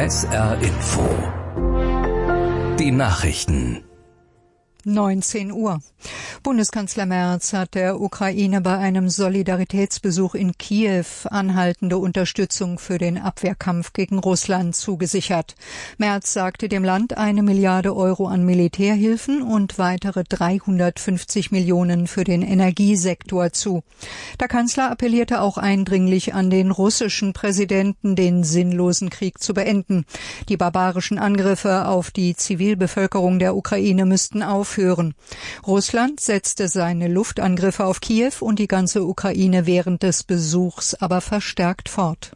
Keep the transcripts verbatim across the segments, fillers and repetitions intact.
S R Info. Die Nachrichten. neunzehn Uhr. Bundeskanzler Merz hat der Ukraine bei einem Solidaritätsbesuch in Kiew anhaltende Unterstützung für den Abwehrkampf gegen Russland zugesichert. Merz sagte dem Land eine Milliarde Euro an Militärhilfen und weitere dreihundertfünfzig Millionen für den Energiesektor zu. Der Kanzler appellierte auch eindringlich an den russischen Präsidenten, den sinnlosen Krieg zu beenden. Die barbarischen Angriffe auf die Zivilbevölkerung der Ukraine müssten aufhören. Hören. Russland setzte seine Luftangriffe auf Kiew und die ganze Ukraine während des Besuchs aber verstärkt fort.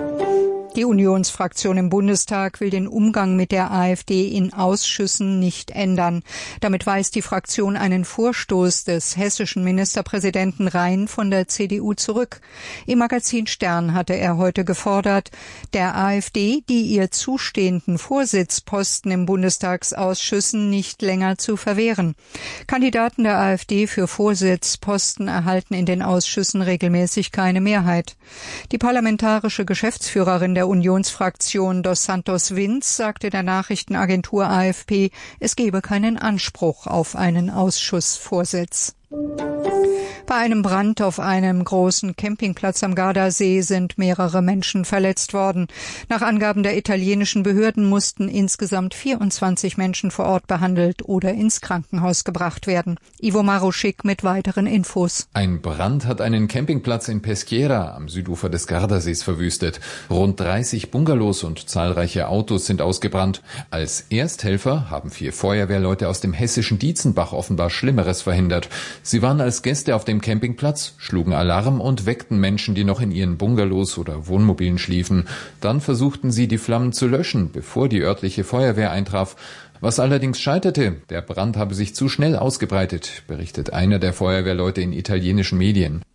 Die Unionsfraktion im Bundestag will den Umgang mit der AfD in Ausschüssen nicht ändern. Damit weist die Fraktion einen Vorstoß des hessischen Ministerpräsidenten Rhein von der C D U zurück. Im Magazin Stern hatte er heute gefordert, der AfD die ihr zustehenden Vorsitzposten im Bundestagsausschüssen nicht länger zu verwehren. Kandidaten der AfD für Vorsitzposten erhalten in den Ausschüssen regelmäßig keine Mehrheit. Die parlamentarische Geschäftsführerin der Der Unionsfraktion Dos Santos Vinz sagte der Nachrichtenagentur A F P, es gebe keinen Anspruch auf einen Ausschussvorsitz. Bei einem Brand auf einem großen Campingplatz am Gardasee sind mehrere Menschen verletzt worden. Nach Angaben der italienischen Behörden mussten insgesamt vierundzwanzig Menschen vor Ort behandelt oder ins Krankenhaus gebracht werden. Ivo Maruschik mit weiteren Infos. Ein Brand hat einen Campingplatz in Peschiera am Südufer des Gardasees verwüstet. Rund dreißig Bungalows und zahlreiche Autos sind ausgebrannt. Als Ersthelfer haben vier Feuerwehrleute aus dem hessischen Dietzenbach offenbar Schlimmeres verhindert. Sie waren als Gäste auf dem Campingplatz, schlugen Alarm und weckten Menschen, die noch in ihren Bungalows oder Wohnmobilen schliefen. Dann versuchten sie, die Flammen zu löschen, bevor die örtliche Feuerwehr eintraf. Was allerdings scheiterte, der Brand habe sich zu schnell ausgebreitet, berichtet einer der Feuerwehrleute in italienischen Medien.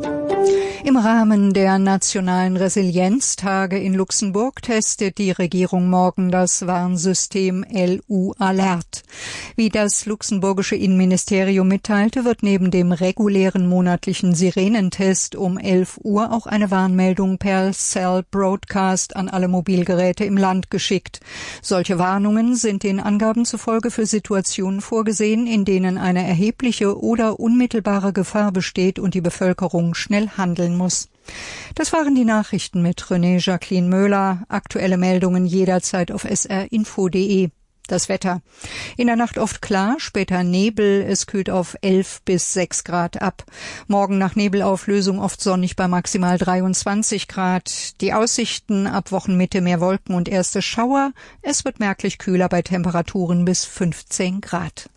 Im Rahmen der nationalen Resilienztage in Luxemburg testet die Regierung morgen das Warnsystem L U Alert. Wie das luxemburgische Innenministerium mitteilte, wird neben dem regulären monatlichen Sirenentest um elf Uhr auch eine Warnmeldung per Cell Broadcast an alle Mobilgeräte im Land geschickt. Solche Warnungen sind den Angaben zufolge für Situationen vorgesehen, in denen eine erhebliche oder unmittelbare Gefahr besteht und die Bevölkerung schnell handeln muss. Das waren die Nachrichten mit René Jacqueline Möhler. Aktuelle Meldungen jederzeit auf s r info punkt d e. Das Wetter. In der Nacht oft klar, später Nebel, es kühlt auf elf bis sechs Grad ab. Morgen nach Nebelauflösung oft sonnig bei maximal dreiundzwanzig Grad. Die Aussichten ab Wochenmitte mehr Wolken und erste Schauer. Es wird merklich kühler bei Temperaturen bis fünfzehn Grad.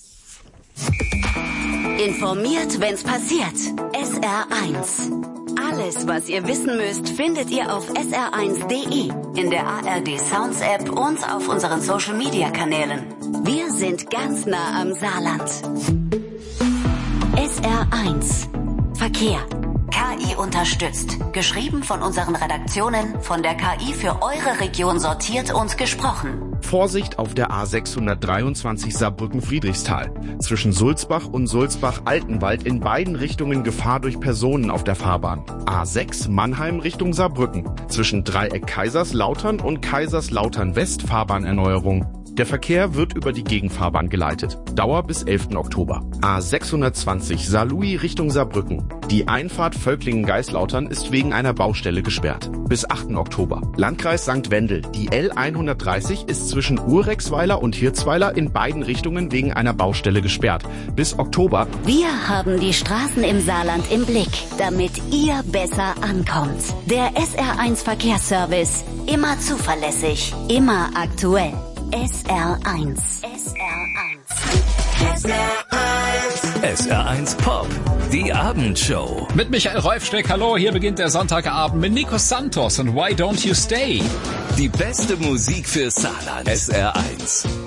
Informiert, wenn's passiert. S R eins. Alles, was ihr wissen müsst, findet ihr auf s r eins punkt d e, in der A R D Sounds App und auf unseren Social Media Kanälen. Wir sind ganz nah am Saarland. S R eins. Verkehr. K I unterstützt. Geschrieben von unseren Redaktionen, von der K I für eure Region sortiert und gesprochen. Vorsicht auf der A sechshundertdreiundzwanzig Saarbrücken-Friedrichsthal. Zwischen Sulzbach und Sulzbach-Altenwald in beiden Richtungen Gefahr durch Personen auf der Fahrbahn. A sechs Mannheim Richtung Saarbrücken. Zwischen Dreieck Kaiserslautern und Kaiserslautern West Fahrbahnerneuerung. Der Verkehr wird über die Gegenfahrbahn geleitet. Dauer bis elften Oktober. A sechshundertzwanzig Saarlouis Richtung Saarbrücken. Die Einfahrt Völklingen-Geislautern ist wegen einer Baustelle gesperrt. Bis achten Oktober. Landkreis Sankt Wendel. Die L hundertdreißig ist zwischen Urexweiler und Hirzweiler in beiden Richtungen wegen einer Baustelle gesperrt. Bis Oktober. Wir haben die Straßen im Saarland im Blick, damit ihr besser ankommt. Der S R eins Verkehrsservice. Immer zuverlässig, immer aktuell. S R eins. S R eins. S R eins. S R eins Pop. Die Abendshow. Mit Michael Reufsteck. Hallo, hier beginnt der Sonntagabend mit Nico Santos und Why Don't You Stay? Die beste Musik für Saarland. S R eins.